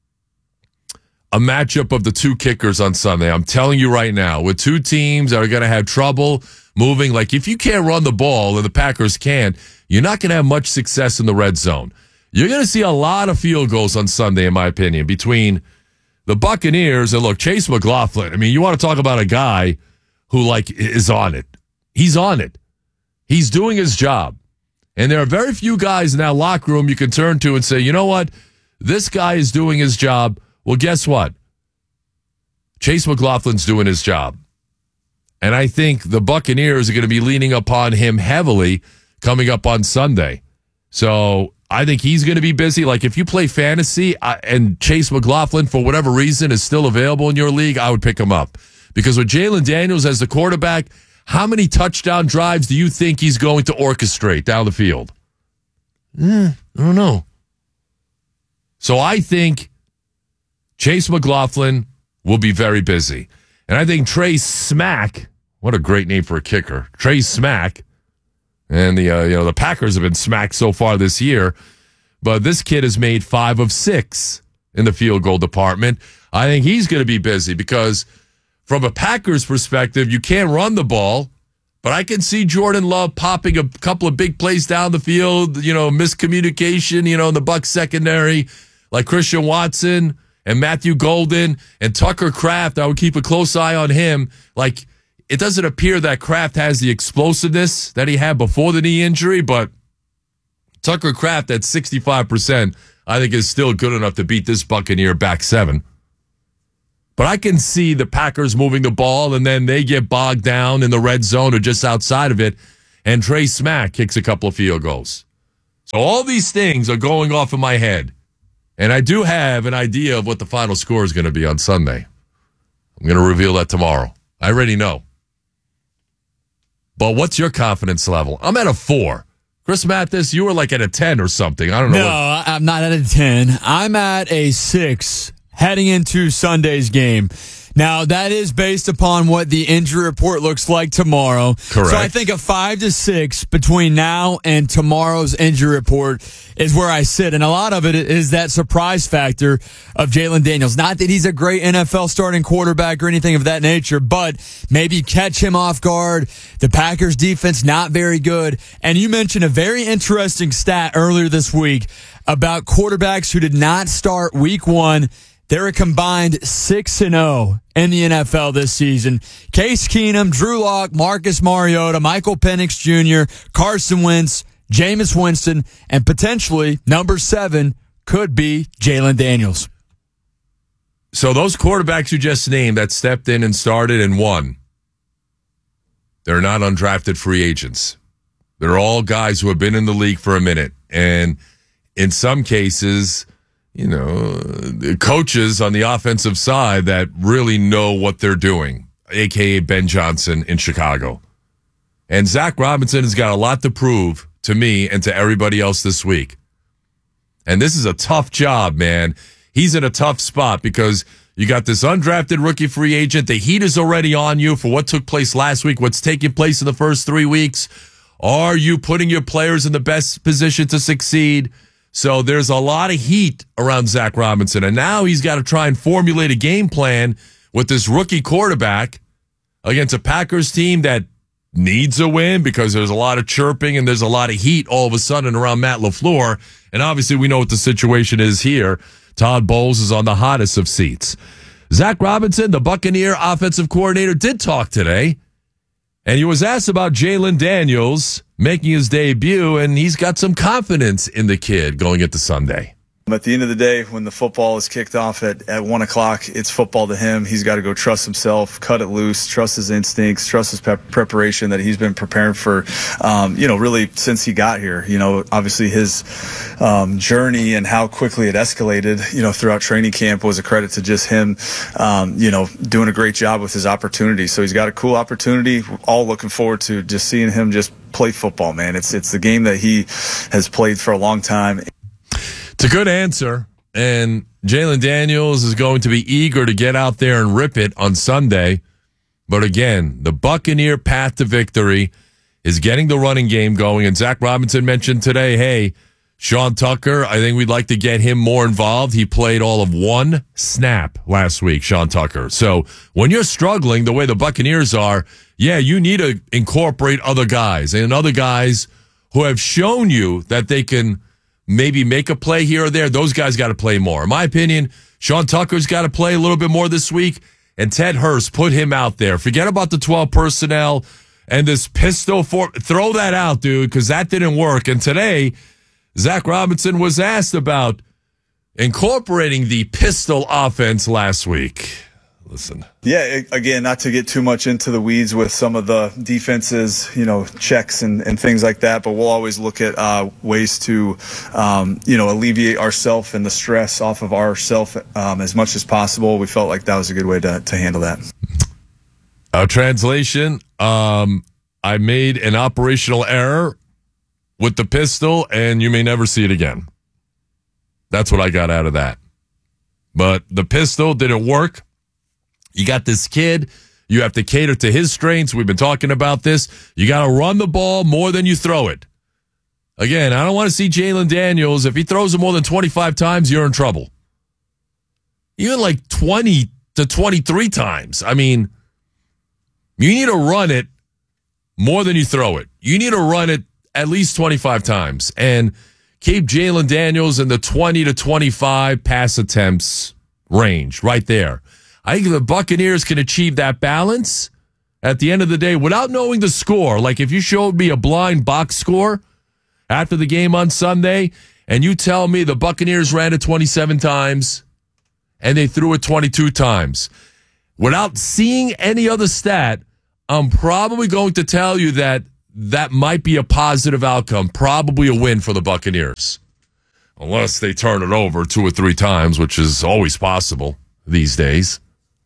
a matchup of the two kickers on Sunday. I'm telling you right now, with two teams that are going to have trouble moving. Like if you can't run the ball and the Packers can, you're not going to have much success in the red zone. You're going to see a lot of field goals on Sunday, in my opinion, between the Buccaneers and, look, Chase McLaughlin. I mean, you want to talk about a guy who, like, is on it. He's on it. He's doing his job. And there are very few guys in that locker room you can turn to and say, you know what? This guy is doing his job. Well, guess what? Chase McLaughlin's doing his job. And I think the Buccaneers are going to be leaning upon him heavily coming up on Sunday. So I think he's going to be busy. Like if you play fantasy uh, and Chase McLaughlin, for whatever reason, is still available in your league, I would pick him up. Because with Jalen Daniels as the quarterback, how many touchdown drives do you think he's going to orchestrate down the field? Mm, I don't know. So I think Chase McLaughlin will be very busy. And I think Trey Smack, what a great name for a kicker, Trey Smack, and the uh, you know the Packers have been smacked so far this year, but this kid has made five of six in the field goal department. I think he's going to be busy because from a Packers perspective, you can't run the ball, but I can see Jordan Love popping a couple of big plays down the field, you know, miscommunication, you know, in the Bucs secondary, like Christian Watson and Matthew Golden and Tucker Kraft. I would keep a close eye on him. Like, it doesn't appear that Kraft has the explosiveness that he had before the knee injury, but Tucker Kraft at sixty-five percent, I think is still good enough to beat this Buccaneer back seven. But I can see the Packers moving the ball, and then they get bogged down in the red zone or just outside of it, and Trey Smack kicks a couple of field goals. So all these things are going off in my head, and I do have an idea of what the final score is going to be on Sunday. I'm going to reveal that tomorrow. I already know. But what's your confidence level? I'm at a four. Chris Mathis, you were like at a ten or something. I don't know. No, what... I'm not at a ten. I'm at a six heading into Sunday's game. Now, that is based upon what the injury report looks like tomorrow. Correct. So I think a five to six between now and tomorrow's injury report is where I sit. And a lot of it is that surprise factor of Jalen Daniels. Not that he's a great N F L starting quarterback or anything of that nature, but maybe catch him off guard. The Packers defense not very good. And you mentioned a very interesting stat earlier this week about quarterbacks who did not start week one. They're a combined six and oh in the N F L this season. Case Keenum, Drew Lock, Marcus Mariota, Michael Penix Junior, Carson Wentz, Jameis Winston, and potentially number seven could be Jalen Daniels. So those quarterbacks you just named that stepped in and started and won, they're not undrafted free agents. They're all guys who have been in the league for a minute. And in some cases, you know, the coaches on the offensive side that really know what they're doing, a k a. Ben Johnson in Chicago. And Zach Robinson has got a lot to prove to me and to everybody else this week. And this is a tough job, man. He's in a tough spot because you got this undrafted rookie free agent. The heat is already on you for what took place last week, what's taking place in the first three weeks. Are you putting your players in the best position to succeed? So there's a lot of heat around Zach Robinson, and now he's got to try and formulate a game plan with this rookie quarterback against a Packers team that needs a win because there's a lot of chirping and there's a lot of heat all of a sudden around Matt LaFleur. And obviously we know what the situation is here. Todd Bowles is on the hottest of seats. Zach Robinson, the Buccaneer offensive coordinator, did talk today. And he was asked about Jalen Daniels making his debut, and he's got some confidence in the kid going into Sunday. At the end of the day, when the football is kicked off at, at one o'clock, it's football to him. He's got to go trust himself, cut it loose, trust his instincts, trust his pep- preparation that he's been preparing for, um, you know, really since he got here. You know, obviously his um, journey and how quickly it escalated, you know, throughout training camp was a credit to just him, um, you know, doing a great job with his opportunity. So he's got a cool opportunity. We're all looking forward to just seeing him just play football, man. It's, it's the game that he has played for a long time. It's a good answer, and Jalen Daniels is going to be eager to get out there and rip it on Sunday. But again, the Buccaneer path to victory is getting the running game going, and Zach Robinson mentioned today, hey, Sean Tucker, I think we'd like to get him more involved. He played all of one snap last week, Sean Tucker. So when you're struggling the way the Buccaneers are, yeah, you need to incorporate other guys, and other guys who have shown you that they can maybe make a play here or there. Those guys got to play more. In my opinion, Sean Tucker's got to play a little bit more this week, and Ted Hurst, put him out there. Forget about the twelve personnel and this pistol. For, throw that out, dude, because that didn't work. And today, Zach Robinson was asked about incorporating the pistol offense last week. Listen. Yeah, again, not to get too much into the weeds with some of the defenses, you know, checks and, and things like that, but we'll always look at uh, ways to, um, you know, alleviate ourself and the stress off of ourself um, as much as possible. We felt like that was a good way to, to handle that. Uh, translation, um, I made an operational error with the pistol, and you may never see it again. That's what I got out of that. But the pistol didn't work. You got this kid. You have to cater to his strengths. We've been talking about this. You got to run the ball more than you throw it. Again, I don't want to see Jalen Daniels. If he throws it more than twenty-five times, you're in trouble. Even like twenty to twenty-three times. I mean, you need to run it more than you throw it. You need to run it at least twenty-five times and keep Jalen Daniels in the twenty to twenty-five pass attempts range right there. I think the Buccaneers can achieve that balance at the end of the day without knowing the score. Like if you showed me a blind box score, after the game on Sunday, and you tell me the Buccaneers ran it twenty-seven times and they threw it twenty-two times. Without seeing any other stat, I'm probably going to tell you that that might be a positive outcome, probably a win for the Buccaneers. Unless they turn it over two or three times, which is always possible these days.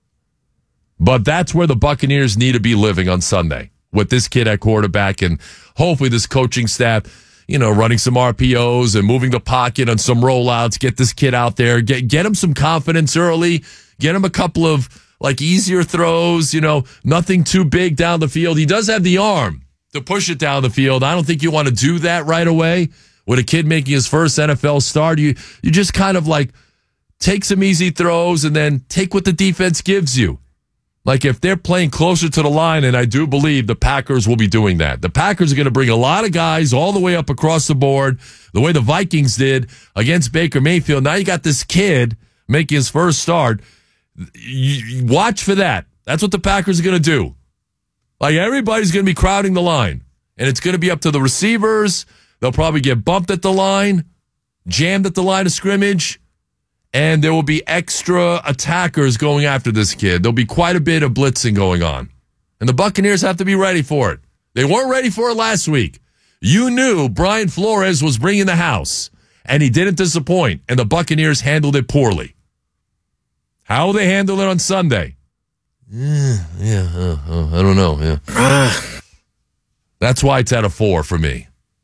But that's where the Buccaneers need to be living on Sunday, with this kid at quarterback and hopefully this coaching staff, you know, running some R P Os and moving the pocket on some rollouts, get this kid out there, get, get him some confidence early, get him a couple of like easier throws, you know, nothing too big down the field. He does have the arm to push it down the field. I don't think you want to do that right away with a kid making his first N F L start. You, you just kind of like take some easy throws and then take what the defense gives you. Like if they're playing closer to the line, and I do believe the Packers will be doing that. The Packers are going to bring a lot of guys all the way up across the board, the way the Vikings did against Baker Mayfield. Now you got this kid making his first start. You watch for that. That's what the Packers are going to do. Like everybody's going to be crowding the line, and it's going to be up to the receivers. They'll probably get bumped at the line, jammed at the line of scrimmage, and there will be extra attackers going after this kid. There'll be quite a bit of blitzing going on, and the Buccaneers have to be ready for it. They weren't ready for it last week. You knew Brian Flores was bringing the house, and he didn't disappoint, and the Buccaneers handled it poorly. How will they handle it on Sunday? Yeah, yeah, uh, uh, I don't know. Yeah, that's why it's at a four for me.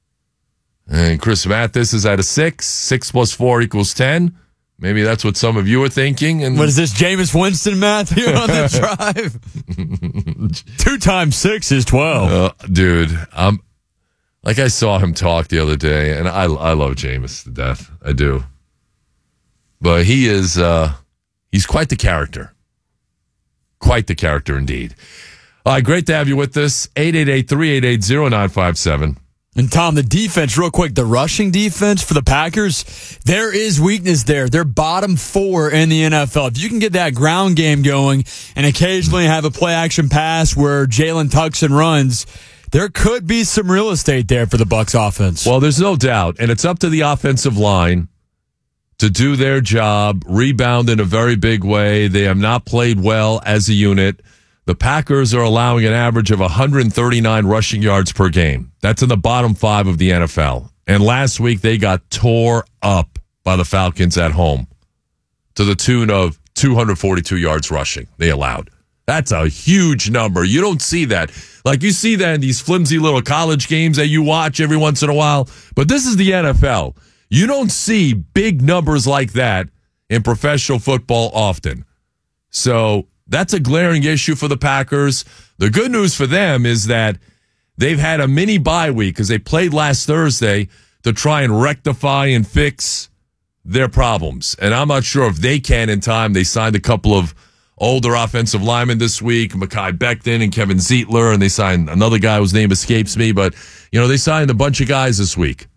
And Chris Mathis is at a six. Six plus four equals ten. Maybe that's what some of you are thinking. And what is this, Jameis Winston math here on the drive? Two times six is twelve. Uh, dude, um, like I saw him talk the other day, and I I love Jameis to death. I do. But he is uh, he's quite the character. Quite the character indeed. All right, great to have you with us. eight eight eight, three eight eight, zero nine five seven. And Tom, the defense, real quick, the rushing defense for the Packers, there is weakness there. They're bottom four in the N F L. If you can get that ground game going and occasionally have a play-action pass where Jalen tucks and runs, there could be some real estate there for the Bucs offense. Well, there's no doubt, and it's up to the offensive line to do their job, rebound in a very big way. They have not played well as a unit. The Packers are allowing an average of one hundred thirty-nine rushing yards per game. That's in the bottom five of the N F L. And last week, they got tore up by the Falcons at home to the tune of two hundred forty-two yards rushing they allowed. That's a huge number. You don't see that. Like, you see that in these flimsy little college games that you watch every once in a while. But this is the N F L. You don't see big numbers like that in professional football often. So that's a glaring issue for the Packers. The good news for them is that they've had a mini bye week because they played last Thursday to try and rectify and fix their problems. And I'm not sure if they can in time. They signed a couple of older offensive linemen this week, Mekhi Becton and Kevin Zeitler, and they signed another guy whose name escapes me. But, you know, they signed a bunch of guys this week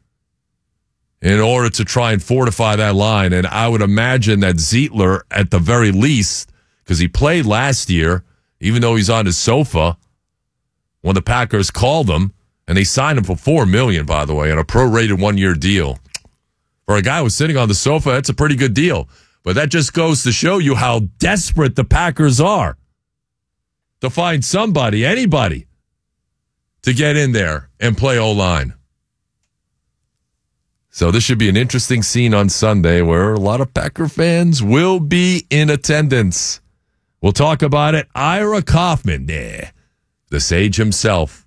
in order to try and fortify that line. And I would imagine that Zeitler, at the very least, because he played last year, even though he's on his sofa, when the Packers called him, and they signed him for four million dollars, by the way, on a prorated one-year deal. For a guy who's sitting on the sofa, that's a pretty good deal. But that just goes to show you how desperate the Packers are to find somebody, anybody, to get in there and play O-line. So this should be an interesting scene on Sunday where a lot of Packer fans will be in attendance. We'll talk about it. Ira Kaufman, there, the sage himself,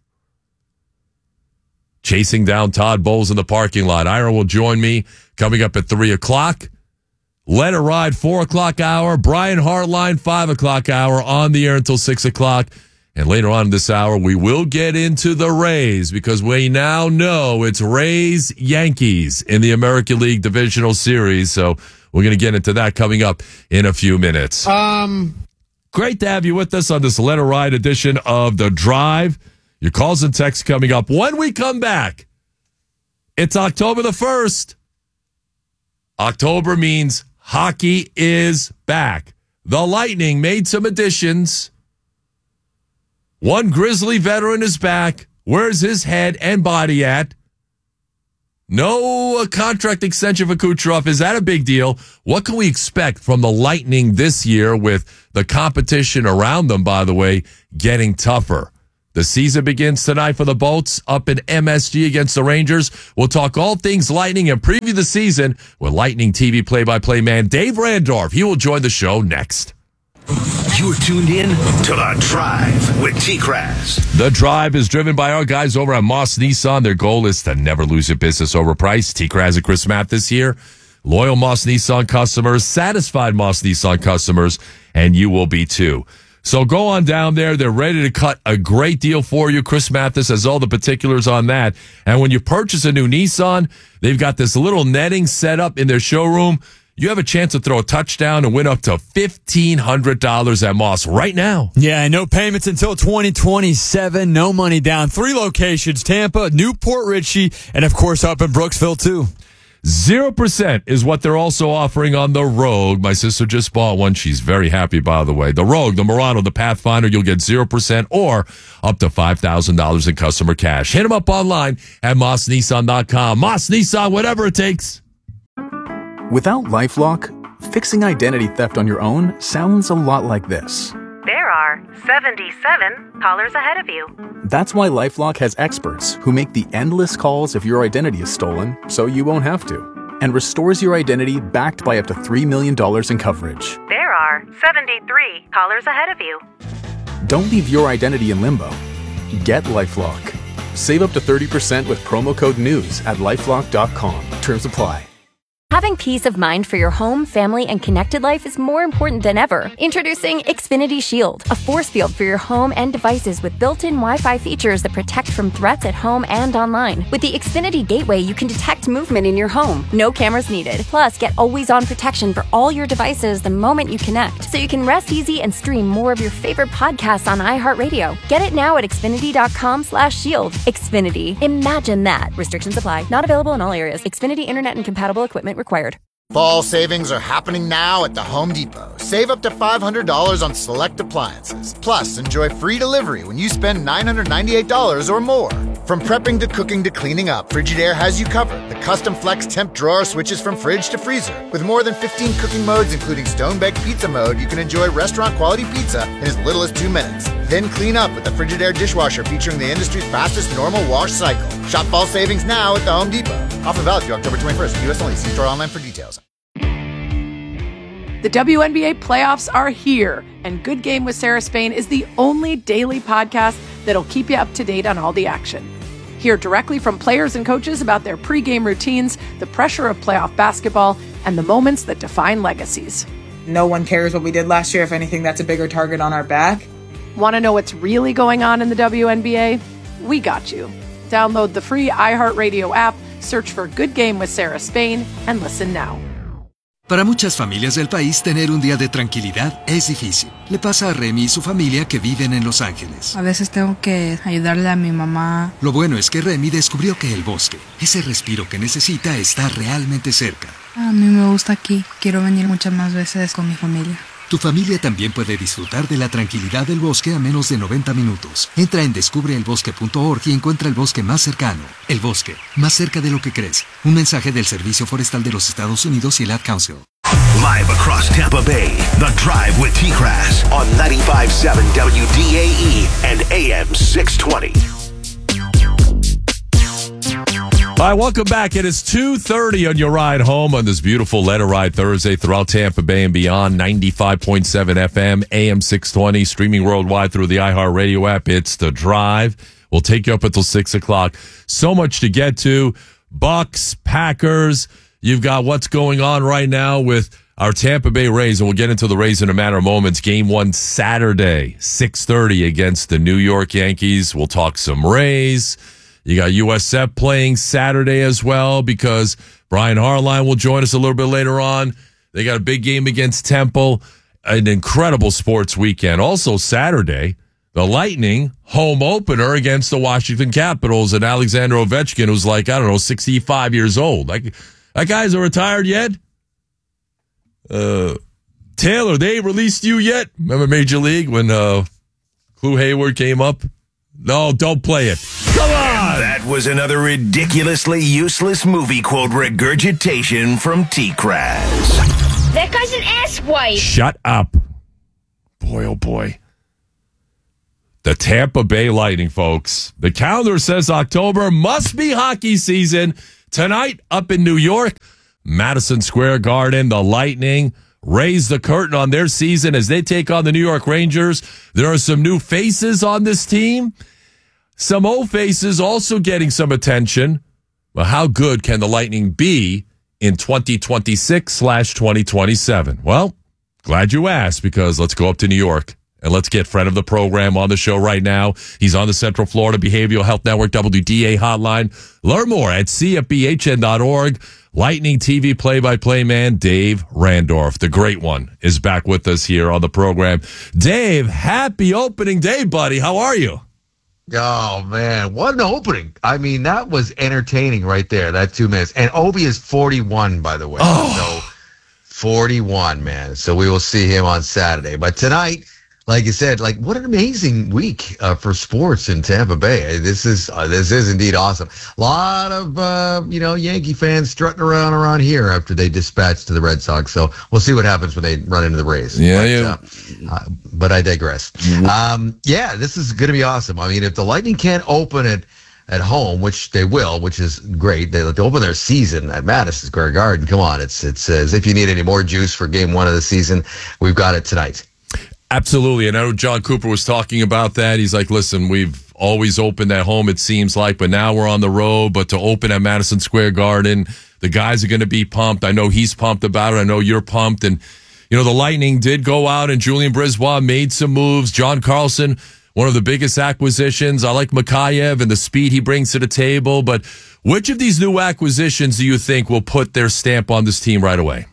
chasing down Todd Bowles in the parking lot. Ira will join me coming up at three o'clock. Let It Ride, four o'clock hour. Brian Hartline, five o'clock hour, on the air until six o'clock. And later on in this hour, we will get into the Rays because we now know it's Rays-Yankees in the American League Divisional Series. So we're going to get into that coming up in a few minutes. Um, Great to have you with us on this Let It Ride edition of The Drive. Your calls and texts coming up. When we come back, it's October the first. October means hockey is back. The Lightning made some additions. One Grizzly veteran is back. Where's his head and body at? No uh, contract extension for Kucherov. Is that a big deal? What can we expect from the Lightning this year with the competition around them, by the way, getting tougher? The season begins tonight for the Bolts up in M S G against the Rangers. We'll talk all things Lightning and preview the season with Lightning T V play-by-play man Dave Randorf. He will join the show next. You're tuned in to The Drive with T-Kraz. The Drive is driven by our guys over at Moss Nissan. Their goal is to never lose your business over price. T-Kraz and Chris Matt this year. Loyal Moss Nissan customers, satisfied Moss Nissan customers, and you will be too. So go on down there. They're ready to cut a great deal for you. Chris Mathis has all the particulars on that. And when you purchase a new Nissan, they've got this little netting set up in their showroom. You have a chance to throw a touchdown and win up to fifteen hundred dollars at Moss right now. Yeah, no payments until twenty twenty-seven. No money down. Three locations, Tampa, Newport Richie, and of course up in Brooksville too. Zero percent is what they're also offering on the Rogue. My sister just bought one. She's very happy, by the way. The Rogue, the Murano, the Pathfinder, you'll get zero percent or up to five thousand dollars in customer cash. Hit them up online at moss nissan dot com. Moss Nissan, whatever it takes. Without LifeLock, fixing identity theft on your own sounds a lot like this. There are seventy-seven callers ahead of you. That's why LifeLock has experts who make the endless calls if your identity is stolen, so you won't have to, and restores your identity backed by up to three million dollars in coverage. There are seventy-three callers ahead of you. Don't leave your identity in limbo. Get LifeLock. Save up to thirty percent with promo code NEWS at lifelock dot com. Terms apply. Having peace of mind for your home, family, and connected life is more important than ever. Introducing Xfinity Shield, a force field for your home and devices with built-in Wi-Fi features that protect from threats at home and online. With the Xfinity Gateway, you can detect movement in your home. No cameras needed. Plus, get always-on protection for all your devices the moment you connect, so you can rest easy and stream more of your favorite podcasts on iHeartRadio. Get it now at xfinity dot com slash shield. Xfinity. Imagine that. Restrictions apply. Not available in all areas. Xfinity Internet and compatible equipment required. Fall savings are happening now at the Home Depot. Save up to five hundred dollars on select appliances. Plus, enjoy free delivery when you spend nine hundred ninety-eight dollars or more. From prepping to cooking to cleaning up, Frigidaire has you covered. The custom flex temp drawer switches from fridge to freezer. With more than fifteen cooking modes, including stone-baked pizza mode, you can enjoy restaurant-quality pizza in as little as two minutes. Then clean up with the Frigidaire dishwasher featuring the industry's fastest normal wash cycle. Shop fall savings now at the Home Depot. Offer valid through October twenty-first. U S only. See store online for details. The W N B A playoffs are here, and Good Game with Sarah Spain is the only daily podcast that'll keep you up to date on all the action. Hear directly from players and coaches about their pregame routines, the pressure of playoff basketball, and the moments that define legacies. No one cares what we did last year. If anything, that's a bigger target on our back. Want to know what's really going on in the W N B A? We got you. Download the free iHeartRadio app, search for Good Game with Sarah Spain, and listen now. Para muchas familias del país, tener un día de tranquilidad es difícil. Le pasa a Remy y su familia que viven en Los Ángeles. A veces tengo que ayudarle a mi mamá. Lo bueno es que Remy descubrió que el bosque, ese respiro que necesita, está realmente cerca. A mí me gusta aquí. Quiero venir muchas más veces con mi familia. Tu familia también puede disfrutar de la tranquilidad del bosque a menos de noventa minutos. Entra en descubre el bosque punto org y encuentra el bosque más cercano. El bosque, más cerca de lo que crees. Un mensaje del Servicio Forestal de los Estados Unidos y el Ad Council. Live across Tampa Bay, The Drive with T-Kraz on ninety-five point seven W D A E and A M six twenty. All right, welcome back. It is two thirty on your ride home on this beautiful Let It Ride Thursday throughout Tampa Bay and beyond. ninety-five point seven F M, A M six twenty, streaming worldwide through the iHeartRadio app. It's The Drive. We'll take you up until six o'clock. So much to get to. Bucks, Packers. You've got what's going on right now with our Tampa Bay Rays, and we'll get into the Rays in a matter of moments. Game one Saturday, six thirty against the New York Yankees. We'll talk some Rays. You got U S F playing Saturday as well because Brian Harline will join us a little bit later on. They got a big game against Temple. An incredible sports weekend. Also Saturday, the Lightning home opener against the Washington Capitals and Alexander Ovechkin, who's like, I don't know, sixty-five years old. Like, that guy's retired yet? Uh, Taylor, they ain't released you yet? Remember Major League when uh, Clu Hayward came up? No, don't play it. Come on! That was another ridiculously useless movie quote regurgitation from T-Kraz. That guy's an asswipe. Shut up. Boy, oh boy. The Tampa Bay Lightning, folks. The calendar says October must be hockey season. Tonight, up in New York, Madison Square Garden, the Lightning raise the curtain on their season as they take on the New York Rangers. There are some new faces on this team. Some old faces also getting some attention. But how good can the Lightning be in twenty twenty-six slash twenty twenty-seven? Well, glad you asked, because let's go up to New York and let's get friend of the program on the show right now. He's on the Central Florida Behavioral Health Network W D A hotline. Learn more at C F B H N dot org. Lightning T V play-by-play man Dave Randorf, the great one, is back with us here on the program. Dave, happy opening day, buddy. How are you? Oh, man, what an opening. I mean, that was entertaining right there, that two minutes. And Obi is forty-one, by the way. Oh. So, forty-one, man. So we will see him on Saturday. But tonight, like you said, like, what an amazing week uh, for sports in Tampa Bay. This is uh, this is indeed awesome. A lot of, uh, you know, Yankee fans strutting around around here after they dispatched to the Red Sox. So we'll see what happens when they run into the Rays. Yeah, but, yeah. Uh, uh, but I digress. Mm-hmm. Um, yeah, this is going to be awesome. I mean, if the Lightning can't open it at home, which they will, which is great, they to open their season at Madison Square Garden. Come on, it's it's as if you need any more juice for game one of the season, we've got it tonight. Absolutely. And I know John Cooper was talking about that. He's like, listen, we've always opened at home, it seems like, but now we're on the road. But to open at Madison Square Garden, the guys are going to be pumped. I know he's pumped about it. I know you're pumped. And, you know, the Lightning did go out and Julian Brisebois made some moves. John Carlson, one of the biggest acquisitions. I like Mikheyev and the speed he brings to the table. But which of these new acquisitions do you think will put their stamp on this team right away?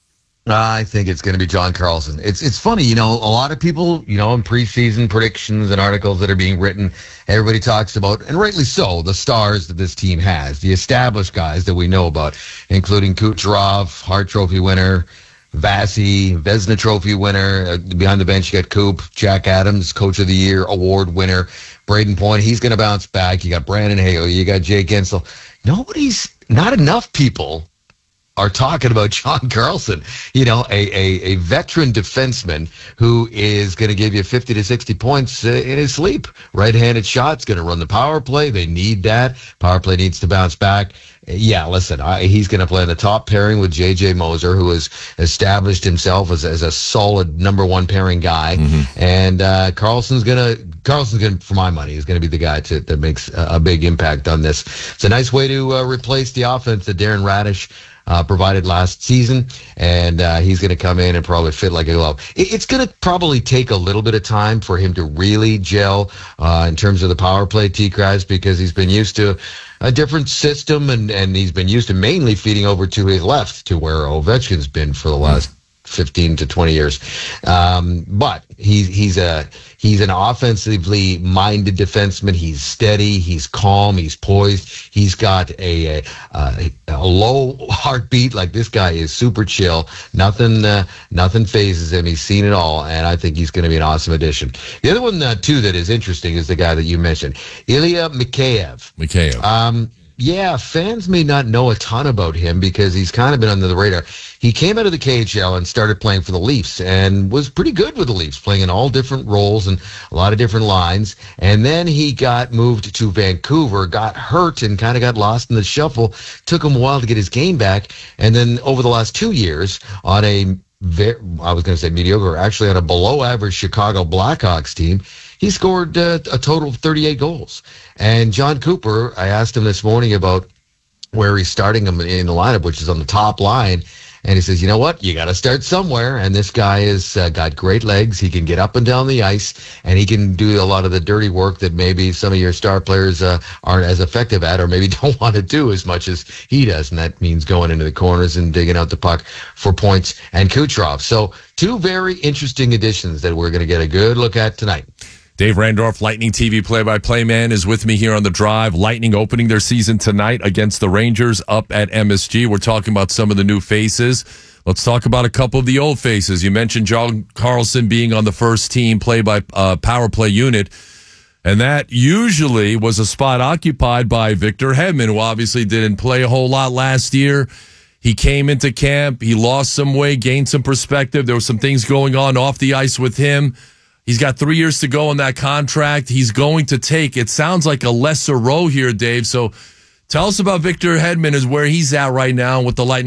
I think it's going to be John Carlson. It's it's funny, you know, a lot of people, you know, in preseason predictions and articles that are being written, everybody talks about, and rightly so, the stars that this team has, the established guys that we know about, including Kucherov, Hart Trophy winner, Vasi, Vezina Trophy winner. Uh, behind the bench, you got Coop, Jack Adams, Coach of the Year award winner, Braden Point. He's going to bounce back. You got Brandon Hale. You got Jake Gensel. Nobody's, not enough people are talking about John Carlson, you know, a, a, a veteran defenseman who is going to give you fifty to sixty points uh, in his sleep. Right-handed shot's going to run the power play. They need that. Power play needs to bounce back. Yeah, listen, I, he's going to play in the top pairing with J J Moser, who has established himself as, as a solid number one pairing guy. Mm-hmm. And uh, Carlson's going to, Carlson's going to, for my money, is going to be the guy to, that makes a, a big impact on this. It's a nice way to uh, replace the offense that Darren Radish Uh, provided last season, and uh, he's going to come in and probably fit like a glove. It, it's going to probably take a little bit of time for him to really gel uh, in terms of the power play, T-Kraz, because he's been used to a different system, and, and he's been used to mainly feeding over to his left, to where Ovechkin's been for the last fifteen to twenty years. Um, but he's he's a he's an offensively minded defenseman. He's steady. He's calm. He's poised. He's got a a, a, a low heartbeat. Like, this guy is super chill. Nothing uh, nothing phases him. He's seen it all, and I think he's going to be an awesome addition. The other one uh, too that is interesting is the guy that you mentioned, Ilya Mikheyev. Mikheyev. Um, Yeah, fans may not know a ton about him because he's kind of been under the radar. He came out of the K H L and started playing for the Leafs and was pretty good with the Leafs, playing in all different roles and a lot of different lines. And then he got moved to Vancouver, got hurt, and kind of got lost in the shuffle. Took him a while to get his game back. And then over the last two years, on a very, I was going to say mediocre, actually on a below-average Chicago Blackhawks team, he scored uh, a total of thirty-eight goals. And John Cooper, I asked him this morning about where he's starting him in the lineup, which is on the top line. And he says, you know what? You got to start somewhere. And this guy has uh, got great legs. He can get up and down the ice, and he can do a lot of the dirty work that maybe some of your star players uh, aren't as effective at, or maybe don't want to do as much as he does. And that means going into the corners and digging out the puck for points and Kucherov. So two very interesting additions that we're going to get a good look at tonight. Dave Randorf, Lightning T V play-by-play man, is with me here on The Drive. Lightning opening their season tonight against the Rangers up at M S G. We're talking about some of the new faces. Let's talk about a couple of the old faces. You mentioned John Carlson being on the first team play-by uh, power play unit. And that usually was a spot occupied by Victor Hedman, who obviously didn't play a whole lot last year. He came into camp. He lost some weight, gained some perspective. There were some things going on off the ice with him. He's got three years to go on that contract. He's going to take, it sounds like a lesser role here, Dave. So tell us about Victor Hedman, is where he's at right now with the Lightning.